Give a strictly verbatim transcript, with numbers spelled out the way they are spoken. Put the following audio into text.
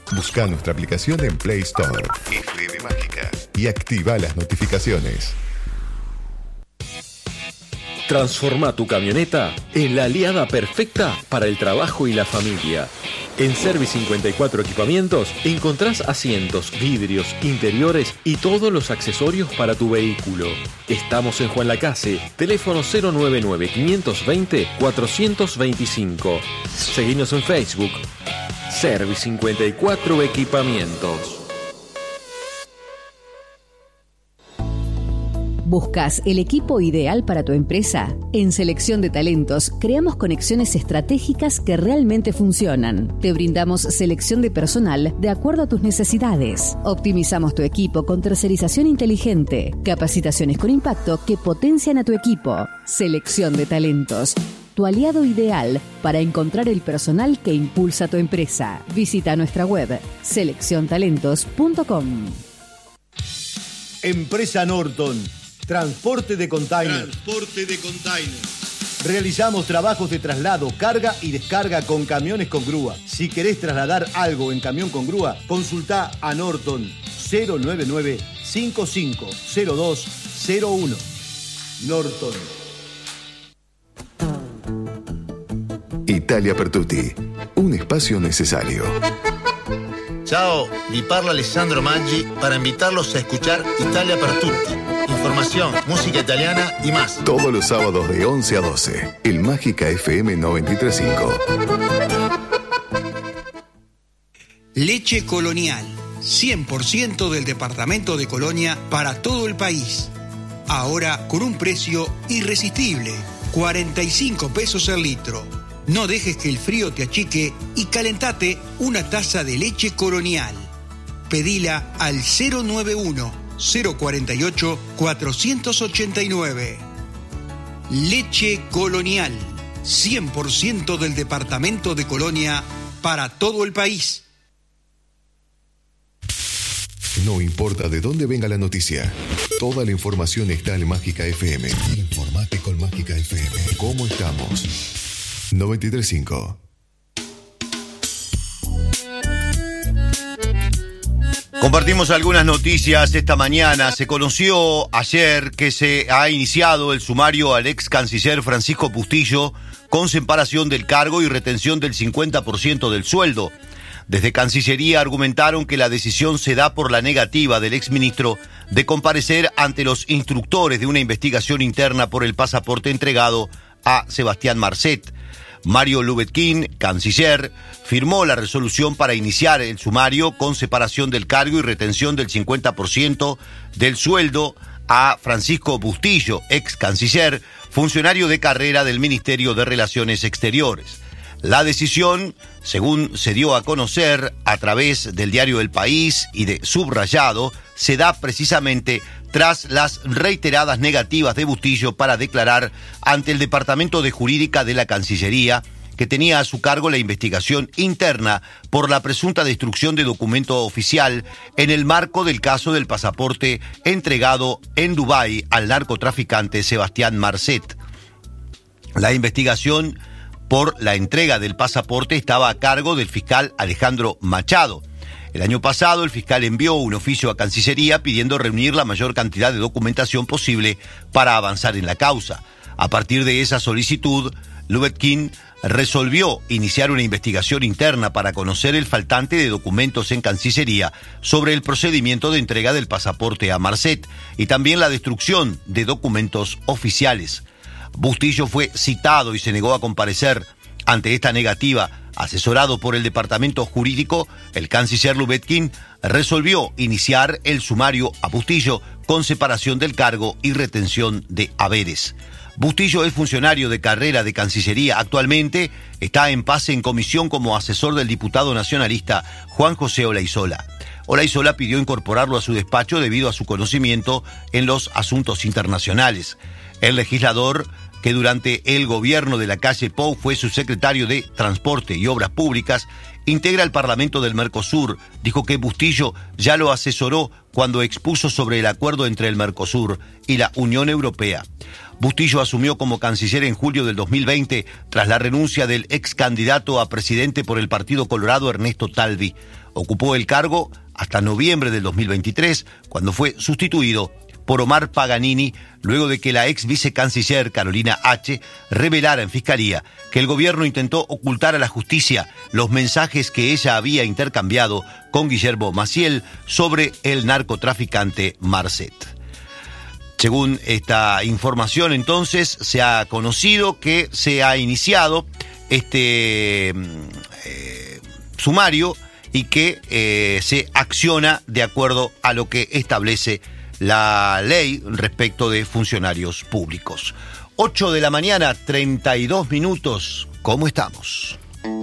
Busca nuestra aplicación en Play Store, F M Mágica, y activa las notificaciones. Transforma tu camioneta en la aliada perfecta para el trabajo y la familia. En Service cincuenta y cuatro Equipamientos encontrás asientos, vidrios, interiores y todos los accesorios para tu vehículo. Estamos en Juan Lacase, teléfono cero nueve nueve, cinco dos cero, cuatro dos cinco. Seguinos en Facebook. Service cincuenta y cuatro Equipamientos. ¿Buscas el equipo ideal para tu empresa? En Selección de Talentos creamos conexiones estratégicas que realmente funcionan. Te brindamos selección de personal de acuerdo a tus necesidades. Optimizamos tu equipo con tercerización inteligente, capacitaciones con impacto que potencian a tu equipo. Selección de Talentos, tu aliado ideal para encontrar el personal que impulsa tu empresa. Visita nuestra web selección talentos punto com. Empresa Norton. Transporte de containers. Transporte de containers. Realizamos trabajos de traslado, carga y descarga con camiones con grúa. Si querés trasladar algo en camión con grúa, consultá a Norton cero nueve nueve, cinco cinco cero dos cero uno. Norton. Italia Pertuti, un espacio necesario. Ciao, vi parla Alessandro Maggi para invitarlos a escuchar Italia Pertuti. Información, música italiana y más. Todos los sábados de once a doce, el Mágica F M noventa y tres punto cinco. Leche Colonial, cien por ciento del departamento de Colonia para todo el país. Ahora con un precio irresistible, cuarenta y cinco pesos el litro. No dejes que el frío te achique y calentate una taza de leche Colonial. Pedila al cero nueve uno, cero cuatro ocho, cuatro ocho nueve. Leche Colonial, cien por ciento del departamento de Colonia para todo el país. No importa de dónde venga la noticia, toda la información está en Mágica F M. Informate con Mágica F M. ¿Cómo estamos? noventa y tres punto cinco. Compartimos algunas noticias esta mañana. Se conoció ayer que se ha iniciado el sumario al ex canciller Francisco Bustillo con separación del cargo y retención del cincuenta por ciento del sueldo. Desde Cancillería argumentaron que la decisión se da por la negativa del exministro de comparecer ante los instructores de una investigación interna por el pasaporte entregado a Sebastián Marcet. Mario Lubetkin, canciller, firmó la resolución para iniciar el sumario con separación del cargo y retención del cincuenta por ciento del sueldo a Francisco Bustillo, ex canciller, funcionario de carrera del Ministerio de Relaciones Exteriores. La decisión, según se dio a conocer a través del diario El País y de Subrayado, se da precisamente tras las reiteradas negativas de Bustillo para declarar ante el Departamento de Jurídica de la Cancillería, que tenía a su cargo la investigación interna por la presunta destrucción de documento oficial en el marco del caso del pasaporte entregado en Dubái al narcotraficante Sebastián Marcet. La investigación por la entrega del pasaporte estaba a cargo del fiscal Alejandro Machado. El año pasado, el fiscal envió un oficio a Cancillería pidiendo reunir la mayor cantidad de documentación posible para avanzar en la causa. A partir de esa solicitud, Lubetkin resolvió iniciar una investigación interna para conocer el faltante de documentos en Cancillería sobre el procedimiento de entrega del pasaporte a Marcet y también la destrucción de documentos oficiales. Bustillo fue citado y se negó a comparecer. Ante esta negativa, asesorado por el Departamento Jurídico, el canciller Lubetkin resolvió iniciar el sumario a Bustillo con separación del cargo y retención de haberes. Bustillo es funcionario de carrera de Cancillería. Actualmente está en pase en comisión como asesor del diputado nacionalista Juan José Olaizola. Olaizola pidió incorporarlo a su despacho debido a su conocimiento en los asuntos internacionales. El legislador, que durante el gobierno de la calle Pou fue subsecretario de Transporte y Obras Públicas, integra el Parlamento del Mercosur, dijo que Bustillo ya lo asesoró cuando expuso sobre el acuerdo entre el Mercosur y la Unión Europea. Bustillo asumió como canciller en julio del dos mil veinte tras la renuncia del ex candidato a presidente por el Partido Colorado, Ernesto Talvi. Ocupó el cargo hasta noviembre del dos mil veintitrés, cuando fue sustituido por Omar Paganini, luego de que la ex vicecanciller Carolina H. revelara en Fiscalía que el gobierno intentó ocultar a la justicia los mensajes que ella había intercambiado con Guillermo Maciel sobre el narcotraficante Marcet. Según esta información, entonces, se ha conocido que se ha iniciado este eh, sumario y que eh, se acciona de acuerdo a lo que establece la ley respecto de funcionarios públicos. ocho de la mañana, treinta y dos minutos. ¿Cómo estamos?